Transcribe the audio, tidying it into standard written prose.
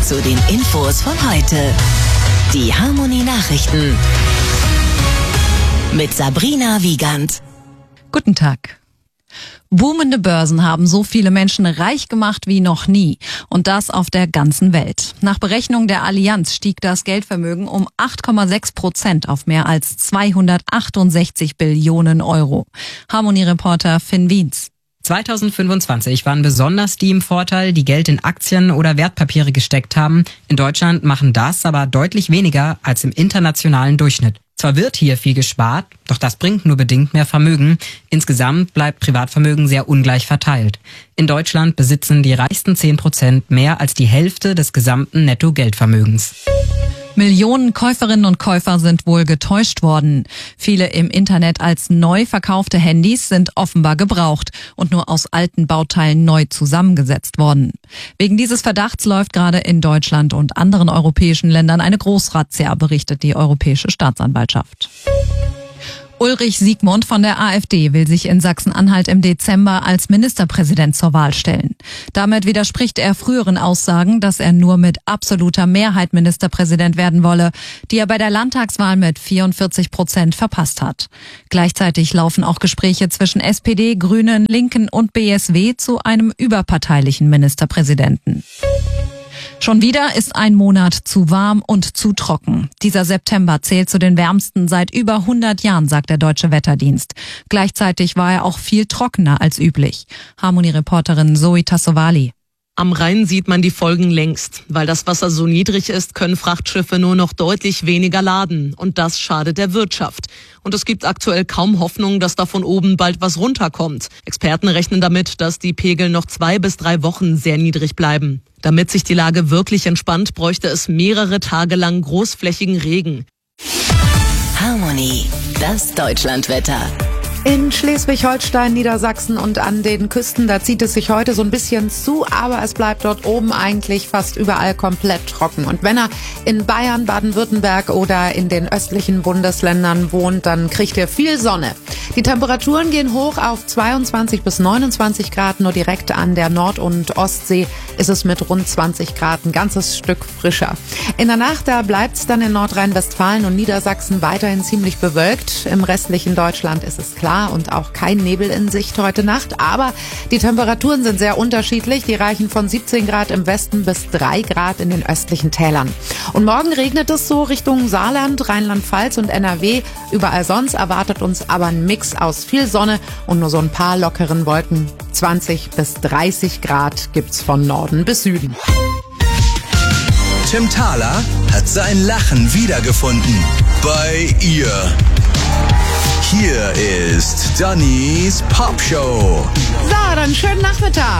zu den Infos von heute. Die Harmonie Nachrichten mit Sabrina Wiegand. Guten Tag. Boomende Börsen haben so viele Menschen reich gemacht wie noch nie. Und das auf der ganzen Welt. Nach Berechnung der Allianz stieg das Geldvermögen um 8,6% auf mehr als 268 Billionen Euro. Harmonie-Reporter Finn Wiens. 2025 waren besonders die im Vorteil, die Geld in Aktien oder Wertpapiere gesteckt haben. In Deutschland machen das aber deutlich weniger als im internationalen Durchschnitt. Zwar wird hier viel gespart, doch das bringt nur bedingt mehr Vermögen. Insgesamt bleibt Privatvermögen sehr ungleich verteilt. In Deutschland besitzen die reichsten 10% mehr als die Hälfte des gesamten Nettogeldvermögens. Millionen Käuferinnen und Käufer sind wohl getäuscht worden. Viele im Internet als neu verkaufte Handys sind offenbar gebraucht und nur aus alten Bauteilen neu zusammengesetzt worden. Wegen dieses Verdachts läuft gerade in Deutschland und anderen europäischen Ländern eine Großrazzia, berichtet die Europäische Staatsanwaltschaft. Ulrich Siegmund von der AfD will sich in Sachsen-Anhalt im Dezember als Ministerpräsident zur Wahl stellen. Damit widerspricht er früheren Aussagen, dass er nur mit absoluter Mehrheit Ministerpräsident werden wolle, die er bei der Landtagswahl mit 44% verpasst hat. Gleichzeitig laufen auch Gespräche zwischen SPD, Grünen, Linken und BSW zu einem überparteilichen Ministerpräsidenten. Schon wieder ist ein Monat zu warm und zu trocken. Dieser September zählt zu den wärmsten seit über 100 Jahren, sagt der Deutsche Wetterdienst. Gleichzeitig war er auch viel trockener als üblich. Harmonie-Reporterin Zoe Tassovali. Am Rhein sieht man die Folgen längst. Weil das Wasser so niedrig ist, können Frachtschiffe nur noch deutlich weniger laden. Und das schadet der Wirtschaft. Und es gibt aktuell kaum Hoffnung, dass da von oben bald was runterkommt. Experten rechnen damit, dass die Pegel noch 2 bis 3 Wochen sehr niedrig bleiben. Damit sich die Lage wirklich entspannt, bräuchte es mehrere Tage lang großflächigen Regen. Harmonie, das Deutschlandwetter. In Schleswig-Holstein, Niedersachsen und an den Küsten, da zieht es sich heute so ein bisschen zu, aber es bleibt dort oben eigentlich fast überall komplett trocken. Und wenn er in Bayern, Baden-Württemberg oder in den östlichen Bundesländern wohnt, dann kriegt er viel Sonne. Die Temperaturen gehen hoch auf 22 bis 29 Grad, nur direkt an der Nord- und Ostsee ist es mit rund 20 Grad ein ganzes Stück frischer. In der Nacht, da bleibt es dann in Nordrhein-Westfalen und Niedersachsen weiterhin ziemlich bewölkt. Im restlichen Deutschland ist es klar und auch kein Nebel in Sicht heute Nacht. Aber die Temperaturen sind sehr unterschiedlich. Die reichen von 17 Grad im Westen bis 3 Grad in den östlichen Tälern. Und morgen regnet es so Richtung Saarland, Rheinland-Pfalz und NRW. Überall sonst erwartet uns aber ein Mix aus viel Sonne und nur so ein paar lockeren Wolken. 20 bis 30 Grad gibt's von Norden bis Süden. Tim Thaler hat sein Lachen wiedergefunden. Bei ihr. Hier ist Dannys Popshow. So, dann schönen Nachmittag.